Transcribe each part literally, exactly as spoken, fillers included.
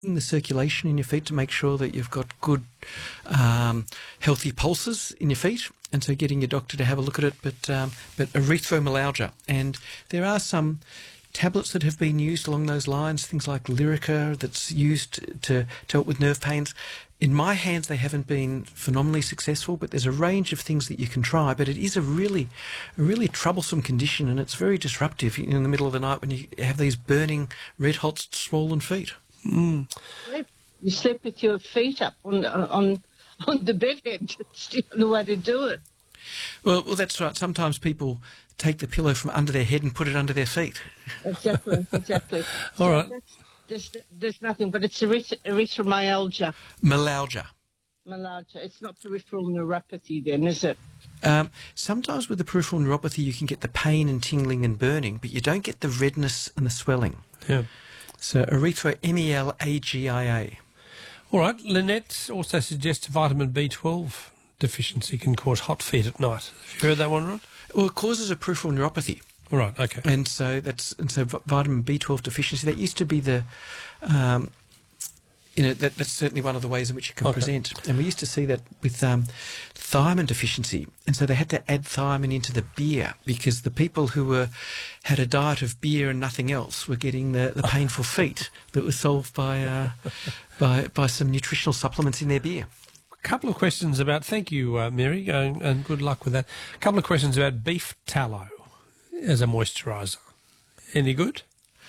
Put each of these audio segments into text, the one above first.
the circulation in your feet to make sure that you've got good, um, healthy pulses in your feet, and so getting your doctor to have a look at it. But um, but erythromyalgia, and there are some tablets that have been used along those lines, things like Lyrica that's used to, to help with nerve pains. In my hands, they haven't been phenomenally successful, but there's a range of things that you can try. But it is a really, a really troublesome condition, and it's very disruptive in the middle of the night when you have these burning, red-hot, swollen feet. Mm. You sleep with your feet up on on on the bed edge. It's the only way to do it. Well, well, that's right. Sometimes people take the pillow from under their head and put it under their feet. Exactly, exactly. All So right. that's- There's, there's nothing, but it's eryth- erythromyalgia. Myalgia. Myalgia. It's not peripheral neuropathy then, is it? Um, sometimes with the peripheral neuropathy, you can get the pain and tingling and burning, but you don't get the redness and the swelling. Yeah. So erythro, M E L A G I A. All right. Lynette also suggests vitamin B twelve deficiency can cause hot feet at night. Have you heard that one, Rod? Well, it causes a peripheral neuropathy. All right. Okay. And so that's and so vi- vitamin B twelve deficiency, that used to be the, um, you know, that, that's certainly one of the ways in which it can Okay. present. And we used to see that with um, thiamine deficiency. And so they had to add thiamine into the beer because the people who were had a diet of beer and nothing else were getting the, the painful feet that was solved by, uh, by, by some nutritional supplements in their beer. A couple of questions about, thank you, uh, Mary, uh, and good luck with that. A couple of questions about beef tallow as a moisturiser. Any good?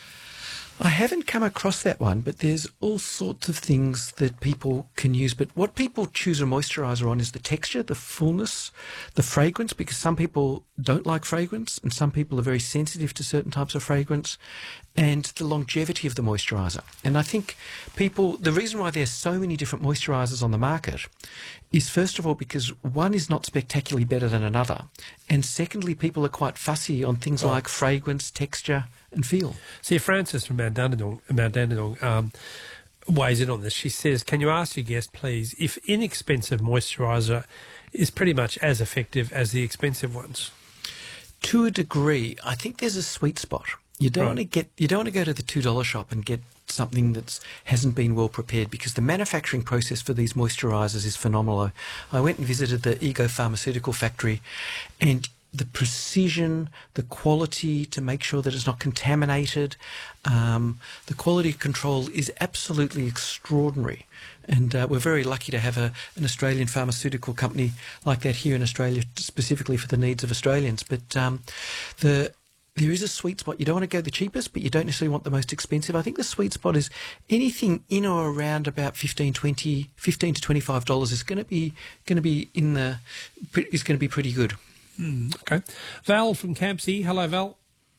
I haven't come across that one, but there's all sorts of things that people can use. But what people choose a moisturiser on is the texture, the fullness, the fragrance, because some people don't like fragrance and some people are very sensitive to certain types of fragrance, and the longevity of the moisturiser. And I think people, the reason why there's so many different moisturisers on the market is, first of all, because one is not spectacularly better than another, and secondly, people are quite fussy on things like fragrance, texture and feel. See, Frances from Mount Dandenong, Mount Dandenong um, weighs in on this. She says, can you ask your guest, please, if inexpensive moisturiser is pretty much as effective as the expensive ones? To a degree, I think there's a sweet spot. You don't Right. want to get, you don't want to go to the two dollar shop and get something that hasn't been well prepared, because the manufacturing process for these moisturisers is phenomenal. I, I went and visited the Ego Pharmaceutical factory, and the precision, the quality to make sure that it's not contaminated, um, the quality control is absolutely extraordinary. And uh, we're very lucky to have a, an Australian pharmaceutical company like that here in Australia, specifically for the needs of Australians. But um, the there is a sweet spot. You don't want to go the cheapest, but you don't necessarily want the most expensive. I think the sweet spot is anything in or around about fifteen, twenty, fifteen to twenty-five dollars is going to be going to be in the is going to be pretty good. Mm, okay. Val from Campsie. Hello, Val.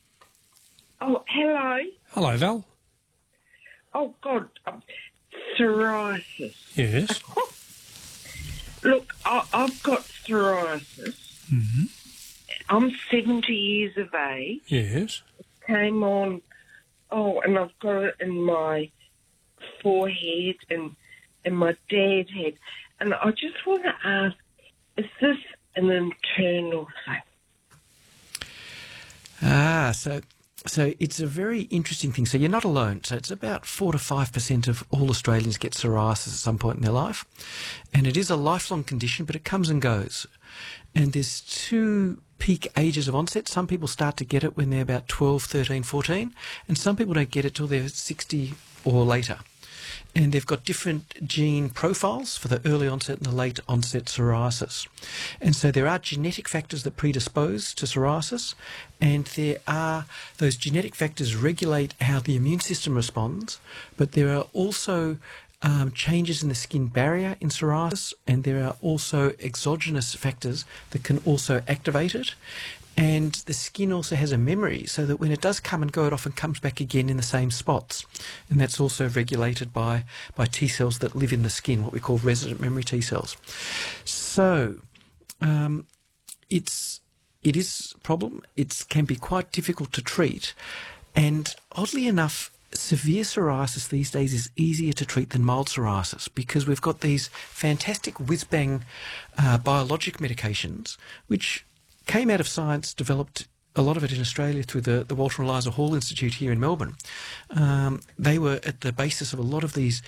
Oh, hello. Hello, Val. Oh, God. Um, psoriasis. Yes. Look, I, I've got psoriasis. Mm-hmm. I'm seventy years of age. Yes. Came on, oh, and I've got it in my forehead and in my dad's head. And I just want to ask, is this an internal thing? Ah, so so it's a very interesting thing. So you're not alone. So it's about four to five percent of all Australians get psoriasis at some point in their life, and it is a lifelong condition, but it comes and goes. And there's two peak ages of onset. Some people start to get it when they're about twelve, thirteen, fourteen, and some people don't get it till they're sixty or later. And they've got different gene profiles for the early onset and the late onset psoriasis. And so there are genetic factors that predispose to psoriasis, and there are those genetic factors regulate how the immune system responds, but there are also um, changes in the skin barrier in psoriasis, and there are also exogenous factors that can also activate it. And the skin also has a memory, so that when it does come and go, it often comes back again in the same spots. And that's also regulated by, by T cells that live in the skin, what we call resident memory T cells. So um, it's, it is a problem. It can be quite difficult to treat. And oddly enough, severe psoriasis these days is easier to treat than mild psoriasis, because we've got these fantastic whiz-bang uh, biologic medications, which came out of science, developed a lot of it in Australia through the, the Walter and Eliza Hall Institute here in Melbourne. Um, they were at the basis of a lot of these